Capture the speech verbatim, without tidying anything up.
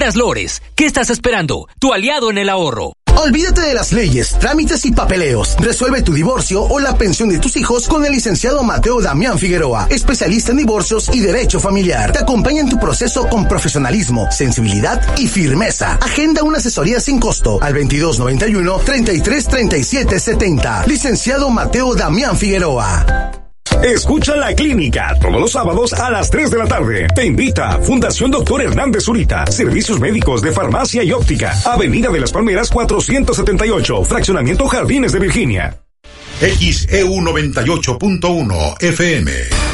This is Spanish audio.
Díaz Lores, ¿qué estás esperando? Tu aliado en el ahorro. Olvídate de las leyes, trámites y papeleos. Resuelve tu divorcio o la pensión de tus hijos con el licenciado Mateo Damián Figueroa, especialista en divorcios y derecho familiar. Te acompaña en tu proceso con profesionalismo, sensibilidad y firmeza. Agenda una asesoría sin costo al veintidós noventa y uno, treinta y tres, treinta y siete, setenta. Licenciado Mateo Damián Figueroa. Escucha La Clínica todos los sábados a las tres de la tarde. Te invita Fundación Doctor Hernández Zurita. Servicios médicos de farmacia y óptica. Avenida de las Palmeras cuatrocientos setenta y ocho. Fraccionamiento Jardines de Virginia. X E U noventa y ocho punto uno F M.